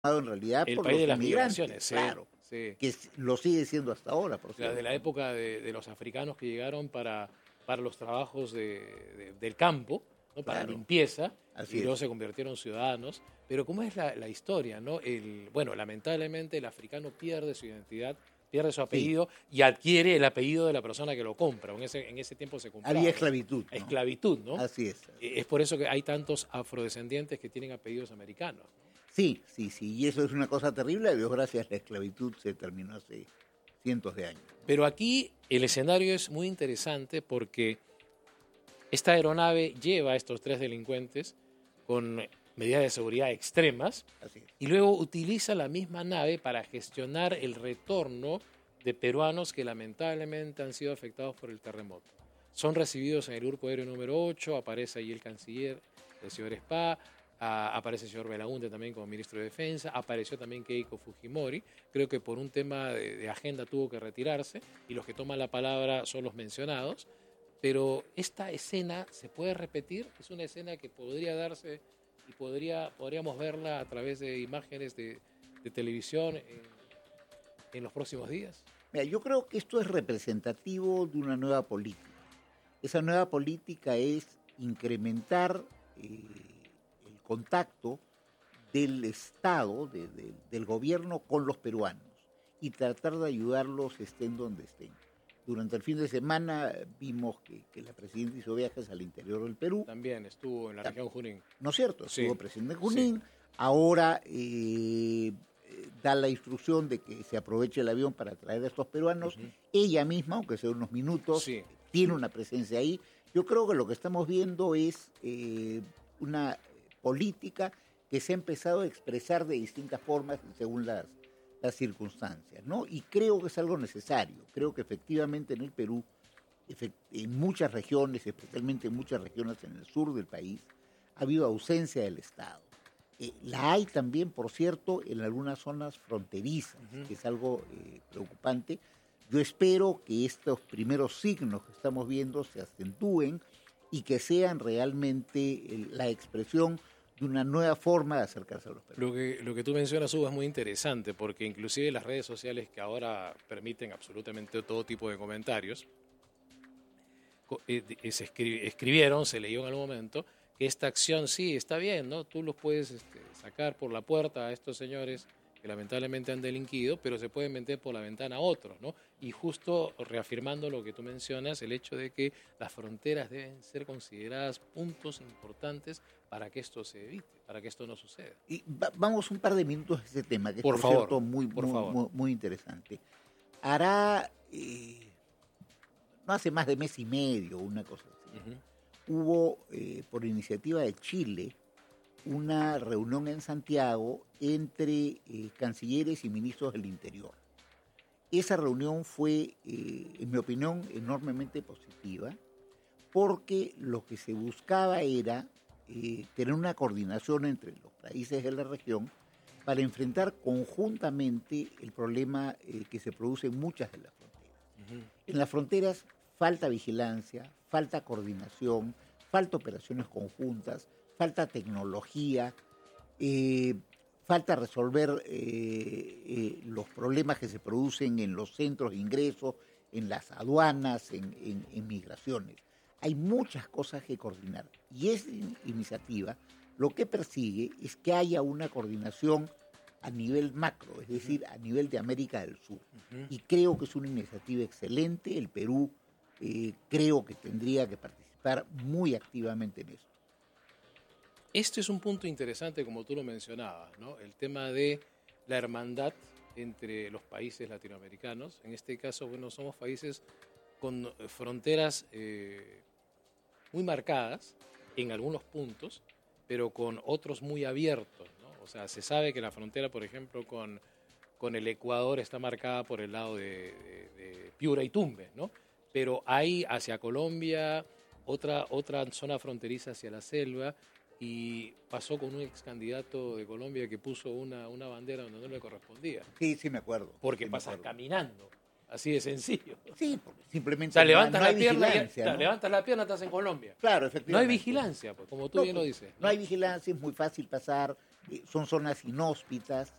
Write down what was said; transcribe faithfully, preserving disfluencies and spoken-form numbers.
en realidad el por país los de las inmigrantes, migraciones, sí, claro, sí. que lo sigue siendo hasta ahora, por O sea, cierto. de la época de, de los africanos que llegaron para, para los trabajos de, de, del campo, ¿no? Para Claro. limpieza, Así y luego es. se convirtieron en ciudadanos. Pero ¿cómo es la, la historia, no? El, bueno, lamentablemente el africano pierde su identidad, pierde su apellido sí. y adquiere el apellido de la persona que lo compra. En ese, en ese tiempo se compraba. Había esclavitud, ¿no? Esclavitud, ¿no? Así es. Es por eso que hay tantos afrodescendientes que tienen apellidos americanos. Sí, sí, sí, y eso es una cosa terrible. A Dios gracias, la esclavitud se terminó hace cientos de años. Pero aquí el escenario es muy interesante porque esta aeronave lleva a estos tres delincuentes con medidas de seguridad extremas y luego utiliza la misma nave para gestionar el retorno de peruanos que lamentablemente han sido afectados por el terremoto. Son recibidos en el grupo aéreo número ocho, aparece ahí el canciller, el señor Spa, Uh, aparece el señor Belaunde también como ministro de Defensa, apareció también Keiko Fujimori, creo que por un tema de, de agenda tuvo que retirarse y los que toman la palabra son los mencionados, pero esta escena se puede repetir, es una escena que podría darse y podría, podríamos verla a través de imágenes de, de televisión en, en los próximos días. Mira, yo creo que esto es representativo de una nueva política. Esa nueva política es incrementar eh, contacto del Estado, de, de, del gobierno con los peruanos y tratar de ayudarlos estén donde estén. Durante el fin de semana vimos que, que la presidenta hizo viajes al interior del Perú. También estuvo en la región Junín. ¿No es cierto? Estuvo sí. presidente en Junín. Sí. Ahora eh, da la instrucción de que se aproveche el avión para traer a estos peruanos. Uh-huh. Ella misma, aunque sea unos minutos, sí. tiene una presencia ahí. Yo creo que lo que estamos viendo es eh, una política que se ha empezado a expresar de distintas formas según las, las circunstancias, ¿no? Y creo que es algo necesario. Creo que efectivamente en el Perú, en muchas regiones, especialmente en muchas regiones en el sur del país, ha habido ausencia del Estado. Eh, la hay también, por cierto, en algunas zonas fronterizas, uh-huh. que es algo eh, preocupante. Yo espero que estos primeros signos que estamos viendo se acentúen y que sean realmente la expresión de una nueva forma de acercarse a los peruanos. Lo que, lo que tú mencionas, Hugo, es muy interesante, porque inclusive las redes sociales que ahora permiten absolutamente todo tipo de comentarios, eh, se escri- escribieron, se leyó en algún momento, que esta acción sí, está bien, ¿no? Tú los puedes este, sacar por la puerta a estos señores que lamentablemente han delinquido, pero se pueden meter por la ventana a otros, ¿no? Y justo reafirmando lo que tú mencionas, el hecho de que las fronteras deben ser consideradas puntos importantes para que esto se evite, para que esto no suceda. Y va, vamos un par de minutos a este tema, que por es por favor, cierto muy, por muy, favor. muy, muy interesante. Hará, eh, no hace más de mes y medio, una cosa así, uh-huh. hubo, eh, por iniciativa de Chile, una reunión en Santiago entre eh, cancilleres y ministros del Interior. Esa reunión fue, eh, en mi opinión, enormemente positiva, porque lo que se buscaba era eh, tener una coordinación entre los países de la región para enfrentar conjuntamente el problema eh, que se produce en muchas de las fronteras. Uh-huh. En las fronteras falta vigilancia, falta coordinación, falta operaciones conjuntas, falta tecnología, eh, falta resolver eh, eh, los problemas que se producen en los centros de ingreso, en las aduanas, en, en, en migraciones. Hay muchas cosas que coordinar. Y esta iniciativa lo que persigue es que haya una coordinación a nivel macro, es decir, a nivel de América del Sur. Uh-huh. Y creo que es una iniciativa excelente. El Perú eh, creo que tendría que participar muy activamente en eso. Este es un punto interesante, como tú lo mencionabas, ¿no? El tema de la hermandad entre los países latinoamericanos. En este caso, bueno, somos países con fronteras eh, muy marcadas en algunos puntos, pero con otros muy abiertos, ¿no? O sea, se sabe que la frontera, por ejemplo, con, con el Ecuador está marcada por el lado de, de, de Piura y Tumbes, ¿no? Pero hay hacia Colombia otra, otra zona fronteriza hacia la selva. Y pasó con un ex candidato de Colombia que puso una, una bandera donde no le correspondía. Sí, sí me acuerdo. Porque sí pasas caminando, así de sencillo. Sí, porque simplemente o sea, levantas no, no la pierna y, ¿no? claro, levantas la pierna, estás en Colombia. Claro, efectivamente. No hay vigilancia, pues, como tú no, bien lo dices. ¿no? no hay vigilancia, es muy fácil pasar, eh, son zonas inhóspitas,